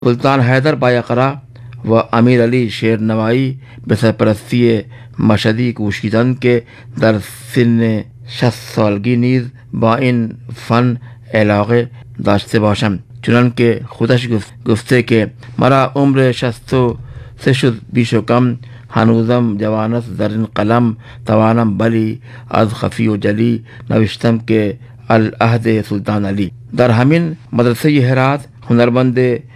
سلطان حیدر بایقرا و امیر علی شیر نوائی به سرپرستی مشهدی کوشیدند که در سن 60 سالگی نیز با این فن علاقه داشته باشم، چنانکه خودش گفته که مرا عمر 63 شد، بیش و کم هنوزم جوان است، در این قلم توانم بلی از خفی و جلی نوشتم که العهد سلطان علی. در همین مدرسه هرات هنرمند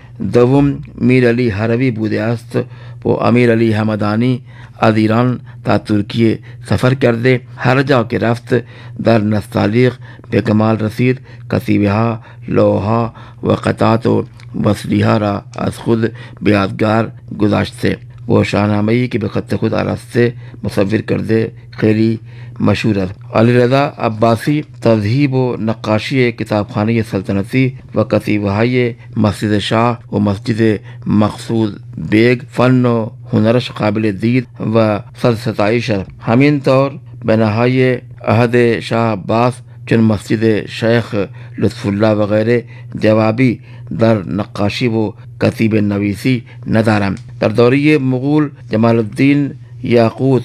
دوم میر علی حروی بوده است و امیر علی همدانی از ایران تا ترکیه سفر کرده هر جا که رفت در نستعلیق به کمال رسید. کتیبه ها، لوحا و قطعات و وصلیها را از خود به یادگار گذاشته و شاهنامه‌ای که به خط خود آراسته مصور کرده خیلی مشهور است. علی رضا عباسی تذهیب و نقاشی کتابخانه سلطنتی و کتیبه‌های مسجد شاه و مسجد مقصود بیگ فن و هنرش قابل دید و ستایش است. همینطور بناهای عهد شاه عباس چون مسجد شیخ لطف الله و غیره جوابی در نقاشی و کتیب نویسی ندارم. در دوره مغول جمال الدین یاقوت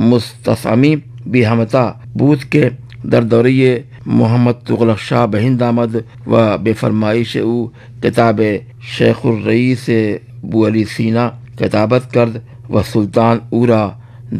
مستعصمی بی همتا بود که در دوره محمد تغلق شاه به هند آمد و به فرمایش او کتاب شیخ الرئیس بوعلی سینا کتابت کرد و سلطان او را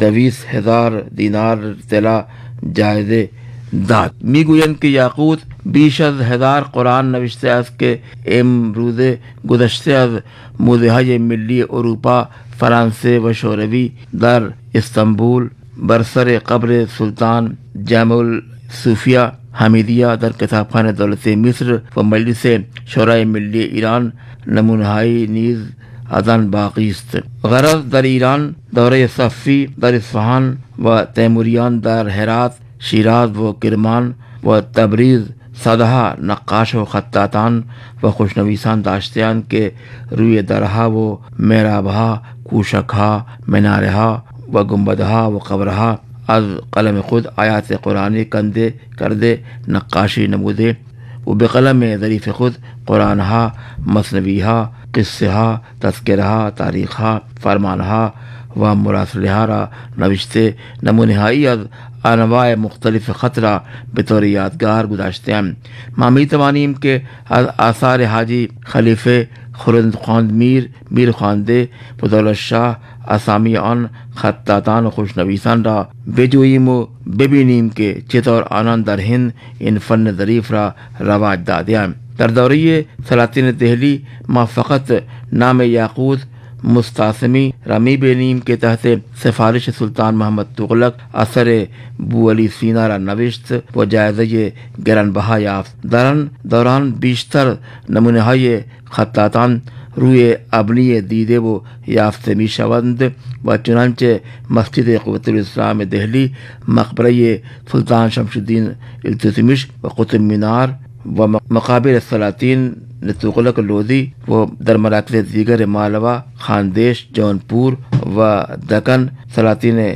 200,000 دینار طلا جایزه داد. میگویند که یاقوت بیش از 1000 قرآن نوشته است که امروز گذشته از موزه های ملی اروپا، فرانسه و شوروی در استانبول بر سر قبر سلطان جامع الصوفیه حمیدیه در کتابخانه دولت مصر و مجلس شورای ملی ایران نمونه‌های نیز از آن باقی است. غرض در ایران دوره صفوی در اصفهان و تیموریان در هرات، شیراز و کرمان و تبریز صدها نقاش و خطاطان و خوشنویسان داشتند که روی درها و محرابها، کوشکها، منارها و گنبدها و قبرها از قلم خود آیات قرآنی کنده کرده نقاشی نموده و به قلم ظریف خود قرآنها، مثنویها، قصه ها، تذکره ها، تاریخ ها، فرمان ها و مراسله ها را نوشته نمونه هایی از انواع مختلف خط را به طور یادگار گذاشته‌اند. ما می توانیم که از آثار حاجی خلیفه خورند میر خوانده و دولت شاه اسامی آن خطاطان و خوشنویسان را بجوییم و ببینیم که چطور آنان در هند این فن ظریف را رواج داده‌اند. در دوره سلاطین دهلی ما فقط نام یاقوت مستعصمی را می بینیم که تحت سفارش سلطان محمد تغلق اثر بوعلی سینا را نوشت و جایزه گرانبها یافت. در آن دوران بیشتر نمونه های خطاطان روی ابنی دیده و یافته می شوند و چنانچه مسجد قوت الاسلام دهلی، مقبره سلطان شمس الدین التتمش و قطب مینار و مقابر السلاطین تغلق لودی و در مراکز دیگر مالوا، خاندیش، جونپور و دکن سلاطین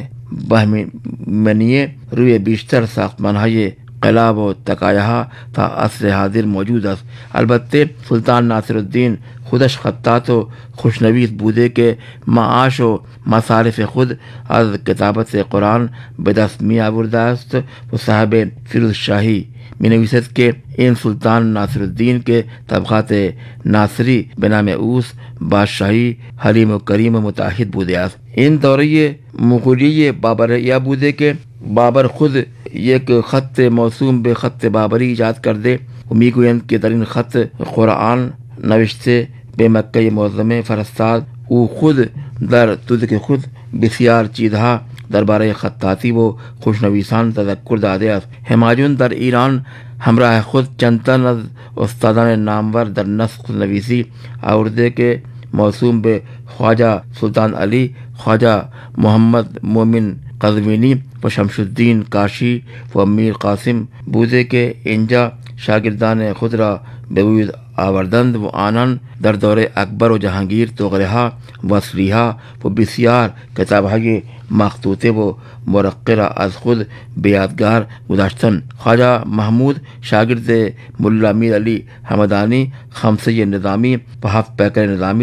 بهمنیه روی بیشتر ساختمان‌های قلعه و تکایه‌ها تا عصر حاضر موجود است. البته سلطان ناصرالدین خودش خطاط و خوشنویس بوده که معاش و مصارف خود از کتابت قرآن به دست می آورده است و صاحب فیروز شاهی می نویسد که این سلطان ناصرالدین که طبقات ناصری به نام اوست بادشاهی حلیم و کریم و متعهد بوده است. این دوره مغولی بابریه بوده که بابر خود یک خط موسوم به خط بابری ایجاد کرده و میگویند که در این خط قرآن نوشته به مکه معظمه فرستاد. او خود در تودک خود بسیار چیزها درباره خطاطی و خوشنویسان تذکر داده است. همایون در ایران همراه خود چند تن از استادان نامور در نسخ نویسی آورده که موسوم به خواجه سلطان علی، خواجه محمد مومن قزوینی و شمس الدین کاشی و میر قاسم بوده که اینجا شاگردان خود را به وجود آوردند و آنان در دور اکبر و جهانگیر طغرل‌ها و سریها و بسیار کتاب‌های مخطوطه و مرقع را از خود به یادگار گذاشتند. خواجہ محمود شاگرد ملا میر علی همدانی خمسه نظامی و 7 پیکر نظامی